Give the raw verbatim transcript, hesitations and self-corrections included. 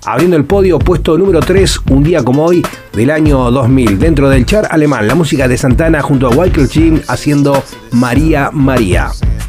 Abriendo el podio, puesto número tres, un día como hoy del año dos mil. Dentro del chart alemán, la música de Santana junto a Wyclef Jean haciendo María María.